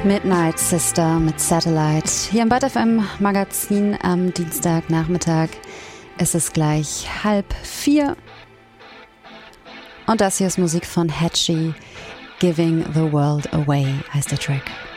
Midnight Sister mit Satellite. Hier im Bad FM Magazin am Dienstagnachmittag. Es ist gleich 3:30. Und das hier ist Musik von Hatchie. Giving the World Away heißt der Track.